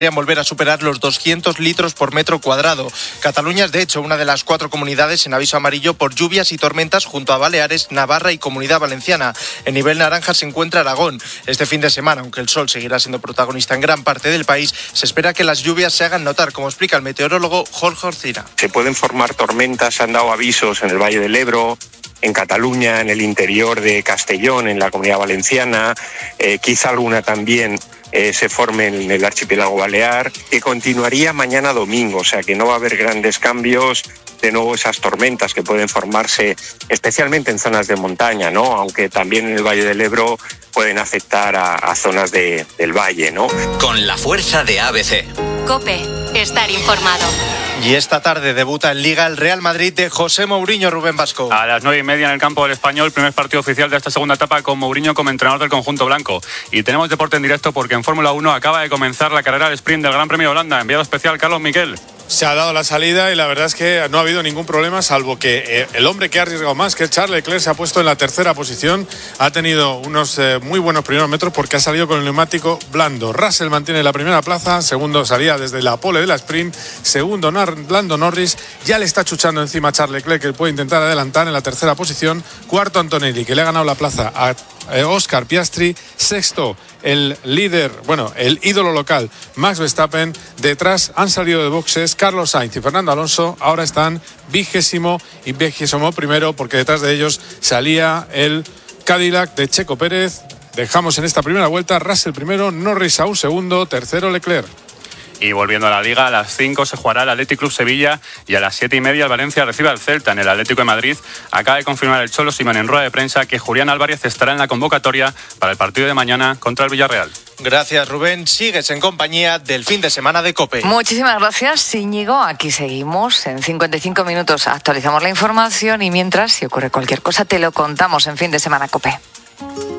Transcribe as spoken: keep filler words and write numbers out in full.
volver a superar los doscientos litros por metro cuadrado. Cataluña es, de hecho, una de las cuatro comunidades en aviso amarillo por lluvias y tormentas junto a Baleares, Navarra y Comunidad Valenciana. En nivel naranja se encuentra Aragón. Este fin de semana, aunque el sol seguirá siendo protagonista en gran parte del país, se espera que las lluvias se hagan notar, como explica el meteorólogo Jorge Orcina. Se pueden formar tormentas, se han dado avisos en el Valle del Ebro, en Cataluña, en el interior de Castellón, en la Comunidad Valenciana, eh, quizá alguna también eh, se forme en el archipiélago balear, que continuaría mañana domingo, o sea que no va a haber grandes cambios. De nuevo esas tormentas que pueden formarse especialmente en zonas de montaña, ¿no? Aunque también en el Valle del Ebro pueden afectar a, a zonas de, del valle, ¿no? Con la fuerza de A B C. COPE, estar informado. Y esta tarde debuta en Liga el Real Madrid de José Mourinho. Rubén Vasco. A las nueve y media en el campo del Español, primer partido oficial de esta segunda etapa con Mourinho como entrenador del conjunto blanco. Y tenemos deporte en directo porque en Fórmula uno acaba de comenzar la carrera al sprint del Gran Premio de Holanda. Enviado especial Carlos Miquel. Se ha dado la salida y la verdad es que no ha habido ningún problema, salvo que el hombre que ha arriesgado más, que es Charles Leclerc, se ha puesto en la tercera posición. Ha tenido unos eh, muy buenos primeros metros porque ha salido con el neumático blando. Russell mantiene la primera plaza, segundo salía desde la pole de la sprint, segundo Lando Norris, ya le está chuchando encima a Charles Leclerc, que puede intentar adelantar en la tercera posición. Cuarto Antonelli, que le ha ganado la plaza a Oscar Piastri. Sexto el líder, bueno, el ídolo local Max Verstappen. Detrás han salido de boxes Carlos Sainz y Fernando Alonso. Ahora están vigésimo y vigésimo primero, porque detrás de ellos salía el Cadillac de Checo Pérez. Dejamos en esta primera vuelta Russell primero, Norris aún segundo, tercero Leclerc. Y volviendo a la Liga, a las cinco se jugará el Athletic Club Sevilla y a las siete y media el Valencia recibe al Celta en el Atlético de Madrid. Acaba de confirmar el Cholo Simeone en rueda de prensa que Julián Álvarez estará en la convocatoria para el partido de mañana contra el Villarreal. Gracias, Rubén. Sigues en compañía del fin de semana de COPE. Muchísimas gracias, Íñigo. Aquí seguimos. En cincuenta y cinco minutos actualizamos la información y mientras, si ocurre cualquier cosa, te lo contamos en Fin de Semana COPE.